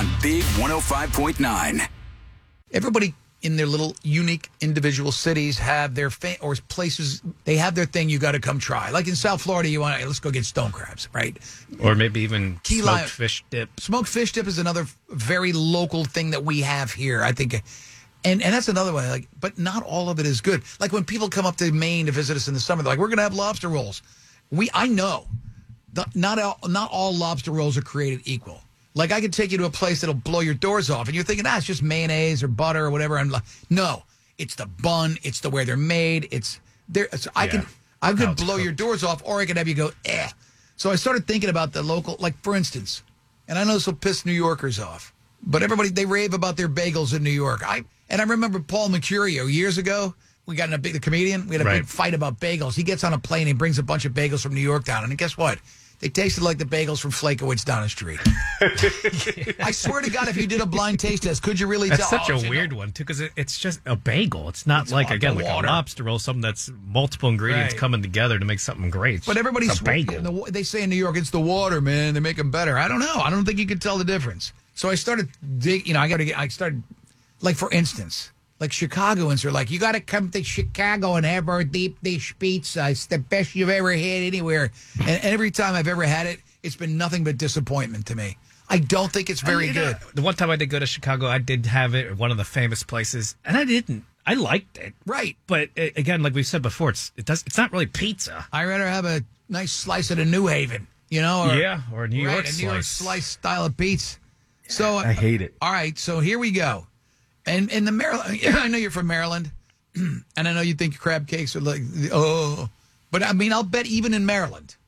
on Big 105.9. Everybody in their little unique individual cities have their or places, they have their thing you got to come try. Like in South Florida, let's go get stone crabs, right? Or maybe even Key smoked lime. fish dip. Smoked fish dip is another very local thing that we have here, I think. And that's another one, but not all of it is good. Like when people come up to Maine to visit us in the summer, they're like, we're going to have lobster rolls. I know not all lobster rolls are created equal. Like I could take you to a place that'll blow your doors off, and you're thinking, it's just mayonnaise or butter or whatever. No, it's the bun, it's the way they're made. I could blow your doors off, or I could have you go, eh. So I started thinking about the local, like for instance, and I know this will piss New Yorkers off, but they rave about their bagels in New York. I remember Paul Mercurio years ago. We got the comedian. We had a big fight about bagels. He gets on a plane and brings a bunch of bagels from New York down, and guess what? They tasted like the bagels from Flakowitz down the street. I swear to God, if you did a blind taste test, could you really tell? That's such a weird one, too, because it's just a bagel. It's not like a lobster roll, something that's multiple ingredients coming together to make something great. But everybody's a bagel. They say in New York, it's the water, man. They make them better. I don't know. I don't think you could tell the difference. So I started like, for instance, like Chicagoans are like, you got to come to Chicago and have our deep dish pizza. It's the best you've ever had anywhere. And every time I've ever had it, it's been nothing but disappointment to me. I don't think it's very good. The one time I did go to Chicago, I did have it at one of the famous places, and I liked it. Right. But again, like we said before, it's not really pizza. I'd rather have a nice slice at a New Haven, or a New York slice. A New York slice style of pizza. So I hate it. All right, so here we go. And in the Maryland, I know you're from Maryland, and I know you think crab cakes are like, but I mean, I'll bet even in Maryland,